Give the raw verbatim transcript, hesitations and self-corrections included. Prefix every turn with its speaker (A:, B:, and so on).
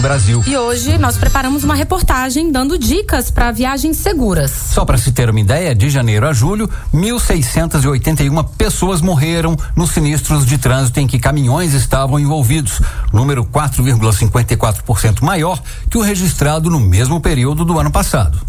A: Brasil.
B: E hoje nós preparamos uma reportagem dando dicas para viagens seguras.
A: Só para se ter uma ideia, de janeiro a julho, mil seiscentas e oitenta e uma pessoas morreram nos sinistros de trânsito em que caminhões estavam envolvidos, número quatro vírgula cinquenta e quatro por cento maior que o registrado no mesmo período do ano passado.